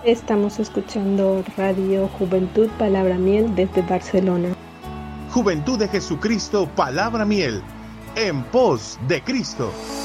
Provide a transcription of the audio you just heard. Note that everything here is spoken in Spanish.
Estamos escuchando Radio Juventud Palabra Miel desde Barcelona. Juventud de Jesucristo, Palabra Miel, en pos de Cristo.